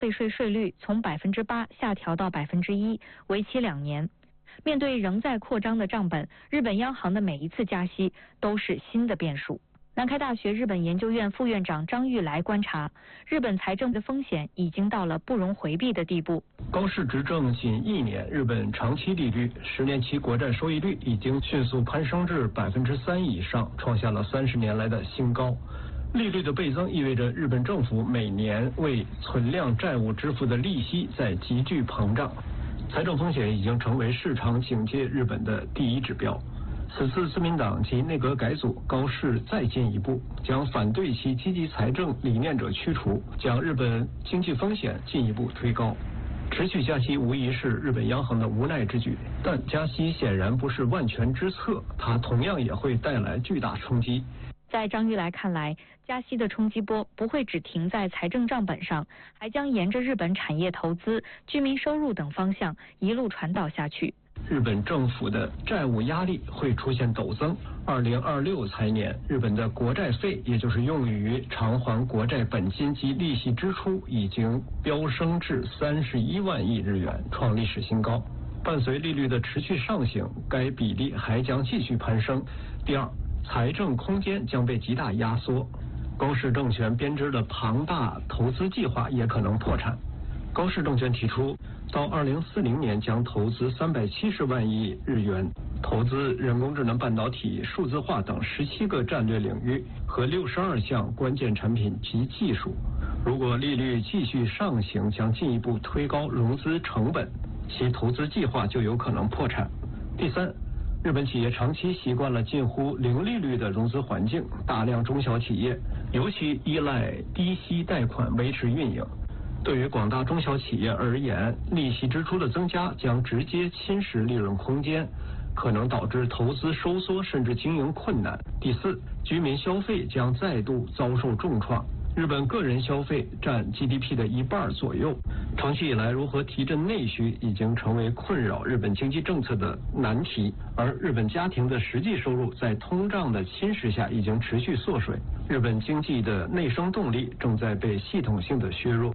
费税税率从8%下调到1%，为期2年。面对仍在扩张的账本，日本央行的每一次加息都是新的变数。南开大学日本研究院副院长张玉来观察，日本财政的风险已经到了不容回避的地步。 高市执政仅1年，日本长期利率10年期国债收益率已经迅速攀升至3%以上，创下了30年来的新高。利率的倍增意味着日本政府每年为存量债务支付的利息在急剧膨胀，财政风险已经成为市场警戒日本的第一指标。此次自民党及内阁改组，高市再进一步，将反对其积极财政理念者驱除，将日本经济风险进一步推高。持续加息无疑是日本央行的无奈之举，但加息显然不是万全之策，它同样也会带来巨大冲击。 在张玉来看来，加息的冲击波不会只停在财政账本上，还将沿着日本产业投资、居民收入等方向一路传导下去。 日本政府的债务压力会出现陡增。2026财年，日本的国债费，也就是用于偿还国债本金及利息支出，已经飙升至31万亿日元，创历史新高。伴随利率的持续上行，该比例还将继续攀升。第二，财政空间将被极大压缩，高市政权编织的庞大投资计划也可能破产。高市政权提出，到2040年将投资370万亿日元，投资人工智能半导体、数字化等17个战略领域和62项关键产品及技术。如果利率继续上行，将进一步推高融资成本，其投资计划就有可能破产。第三，日本企业长期习惯了近乎零利率的融资环境，大量中小企业尤其依赖低息贷款维持运营。对于广大中小企业而言，利息支出的增加将直接侵蚀利润空间，可能导致投资收缩甚至经营困难。第四，居民消费将再度遭受重创。日本个人消费占 GDP 的1半左右，长期以来如何提振内需已经成为困扰日本经济政策的难题，而日本家庭的实际收入在通胀的侵蚀下已经持续缩水，日本经济的内生动力正在被系统性的削弱。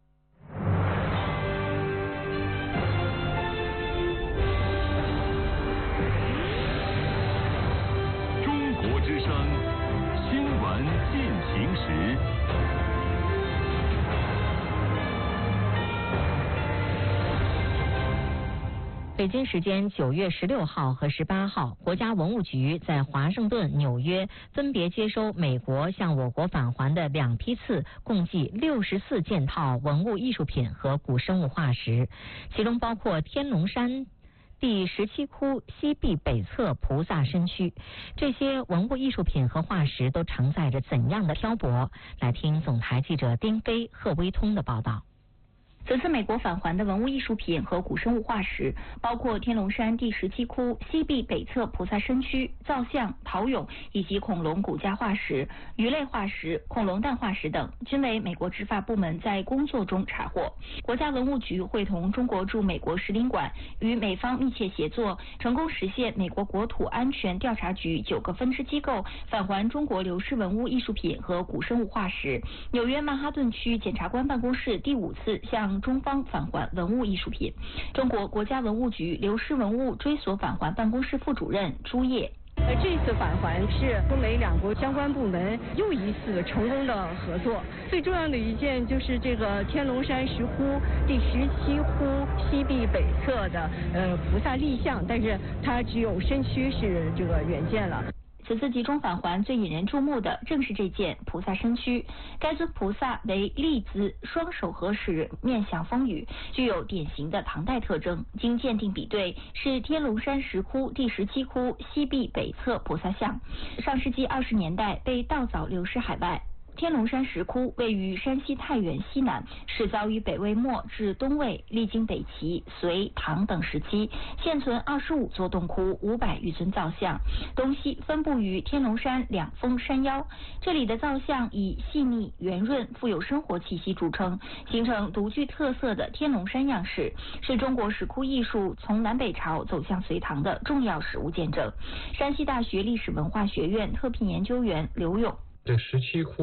中国之声新闻进行时。 北京时间9月16号和18号，国家文物局在华盛顿、纽约分别接收美国向我国返还的2批次，共计64件套文物艺术品和古生物化石，其中包括天龙山第17窟西壁北侧菩萨身躯。这些文物艺术品和化石都承载着怎样的漂泊？来听总台记者丁飞、贺威通的报道。 此次美国返还的文物艺术品和古生物化石，包括天龙山第17窟西壁北侧菩萨身躯、造像、陶俑以及恐龙骨架化石、鱼类化石、恐龙蛋化石等，均为美国执法部门在工作中查获。国家文物局会同中国驻美国使领馆与美方密切协作，成功实现美国国土安全调查局9个分支机构返还中国流失文物艺术品和古生物化石。纽约曼哈顿区检察官办公室第5次向中方返还文物艺术品。中国国家文物局流失文物追索返还办公室副主任朱烨。 这次返还是中美两国相关部门又一次成功的合作。最重要的一件就是这个天龙山石窟第17窟西壁北侧的菩萨立像，但是它只有身躯是这个原件了。 此次集中返还最引人注目的正是这件菩萨身躯。该尊菩萨为立姿，双手合十，面向风雨，具有典型的唐代特征。经鉴定比对，是天龙山石窟第17窟西壁北侧菩萨像，上世纪20年代被盗凿流失海外。天龙山石窟位于山西太原西南，始凿于北魏末至东魏，历经北齐、隋、唐等时期，现存25座洞窟，500余尊造像，东西分布于天龙山2峰山腰。这里的造像以细腻、圆润、富有生活气息著称，形成独具特色的天龙山样式，是中国石窟艺术从南北朝走向隋唐的重要史物见证。山西大学历史文化学院特聘研究员刘勇。 这17窟